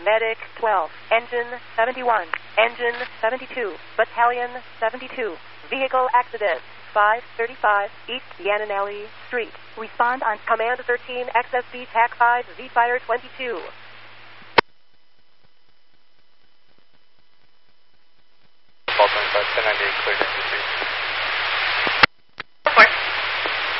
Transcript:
Medic 12, Engine 71, Engine 72, Battalion 72. Vehicle accident, 535 East Yananelli Street. Respond on Command 13, XSB TAC 5, Z-Fire 22.